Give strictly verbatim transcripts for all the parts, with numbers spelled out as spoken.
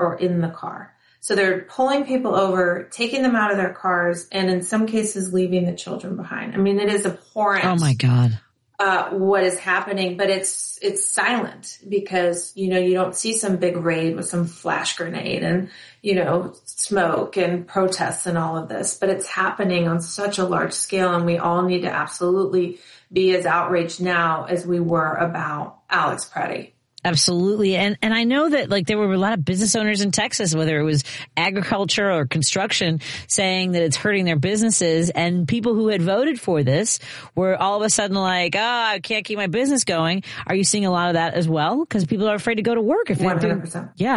or in the car. So they're pulling people over, taking them out of their cars, and in some cases leaving the children behind. I mean, it is abhorrent. Oh my God. Uh, what is happening, but it's, it's silent because, you know, you don't see some big raid with some flash grenade and, you know, smoke and protests and all of this, but it's happening on such a large scale, and we all need to absolutely be as outraged now as we were about Alex Preddy. Absolutely. And and I know that like there were a lot of business owners in Texas, whether it was agriculture or construction, saying that it's hurting their businesses. And people who had voted for this were all of a sudden like, oh, I can't keep my business going. Are you seeing a lot of that as well? Because people are afraid to go to work if they're one hundred percent. Yeah.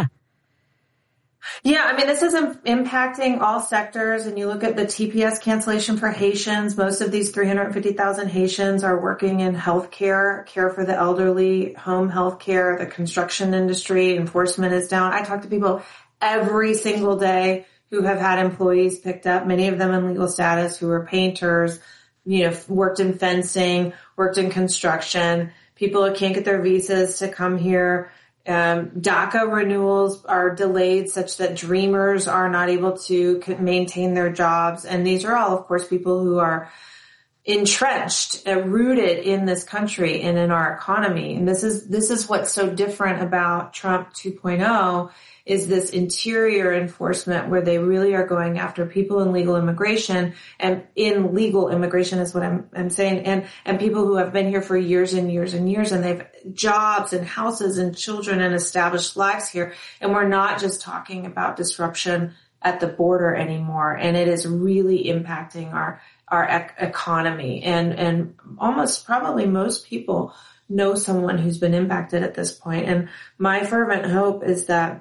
Yeah, I mean, this is impacting all sectors. And you look at the T P S cancellation for Haitians. Most of these three hundred fifty thousand Haitians are working in healthcare, care for the elderly, home health care, the construction industry. Enforcement is down. I talk to people every single day who have had employees picked up, many of them in legal status, who are painters, you know, worked in fencing, worked in construction, people who can't get their visas to come here. Um, DACA renewals are delayed such that dreamers are not able to maintain their jobs. And these are all, of course, people who are entrenched, uh, rooted in this country and in our economy. And this is, this is what's so different about Trump two point oh is this interior enforcement where they really are going after people in legal immigration and in legal immigration is what I'm, I'm saying. And, and people who have been here for years and years and years, and they've jobs and houses and children and established lives here. And we're not just talking about disruption at the border anymore. And it is really impacting our, our ec- economy. And, and almost probably most people know someone who's been impacted at this point. And my fervent hope is that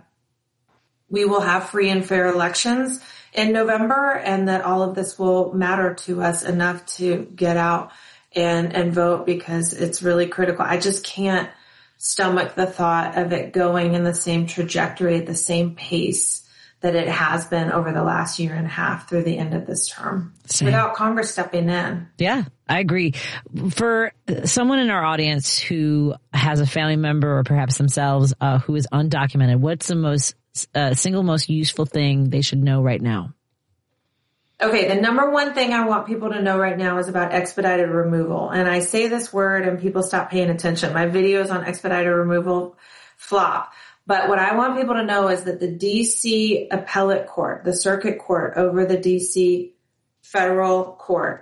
we will have free and fair elections in November, and that all of this will matter to us enough to get out and, and vote, because it's really critical. I just can't stomach the thought of it going in the same trajectory at the same pace that it has been over the last year and a half through the end of this term Same. Without Congress stepping in. Yeah, I agree. For someone in our audience who has a family member or perhaps themselves uh, who is undocumented, what's the most uh, single most useful thing they should know right now? Okay, the number one thing I want people to know right now is about expedited removal. And I say this word and people stop paying attention. My videos on expedited removal flop. But what I want people to know is that the D C appellate court, the circuit court over the D C federal court,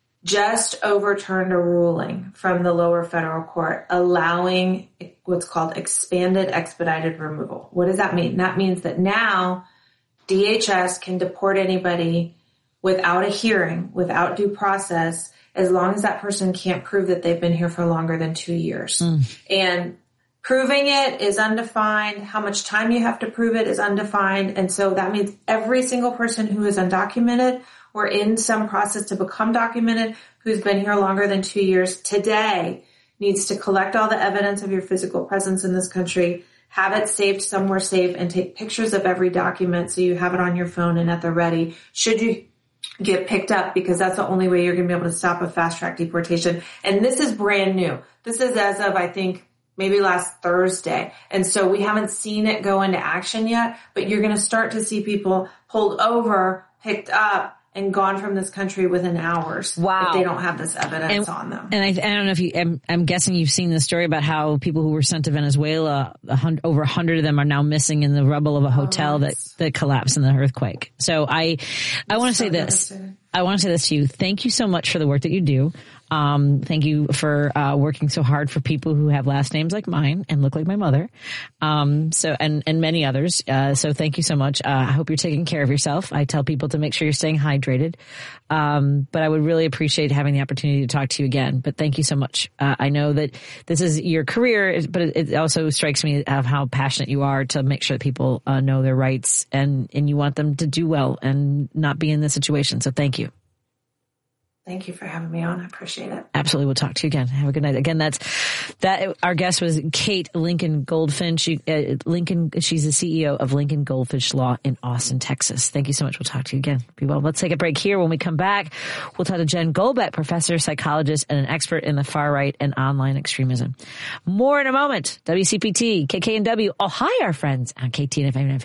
just overturned a ruling from the lower federal court allowing what's called expanded expedited removal. What does that mean? That means that now D H S can deport anybody without a hearing, without due process, as long as that person can't prove that they've been here for longer than two years. Mm. And proving it is undefined. How much time you have to prove it is undefined. And so that means every single person who is undocumented or in some process to become documented who's been here longer than two years today needs to collect all the evidence of your physical presence in this country, have it saved somewhere safe, and take pictures of every document so you have it on your phone and at the ready should you get picked up, because that's the only way you're going to be able to stop a fast track deportation. And this is brand new. This is as of, I think, maybe last Thursday. And so we haven't seen it go into action yet, but you're going to start to see people pulled over, picked up, and gone from this country within hours. Wow. If they don't have this evidence and, on them. And I, I don't know if you, I'm, I'm guessing you've seen the story about how people who were sent to Venezuela, a hundred, over a hundred of them are now missing in the rubble of a hotel oh, that, that collapsed in the earthquake. So I, I want to so say this. I want to say this to you. Thank you so much for the work that you do. Um, thank you for, uh, working so hard for people who have last names like mine and look like my mother. Um, so, and, and many others. Uh, so thank you so much. Uh, I hope you're taking care of yourself. I tell people to make sure you're staying hydrated. Um, but I would really appreciate having the opportunity to talk to you again. But thank you so much. Uh, I know that this is your career, but it, it also strikes me of how passionate you are to make sure that people, uh, know their rights, and, and you want them to do well and not be in this situation. So thank you. Thank you for having me on. I appreciate it. Absolutely. We'll talk to you again. Have a good night. Again, that's that. Our guest was Kate Lincoln Goldfinch. Uh, Lincoln, she's the C E O of Lincoln Goldfinch Law in Austin, Texas. Thank you so much. We'll talk to you again. Be well. Let's take a break here. When we come back, we'll talk to Jen Golbeck, professor, psychologist, and an expert in the far right and online extremism. More in a moment. W C P T, K K N W. Oh, hi, our friends on K T N F M.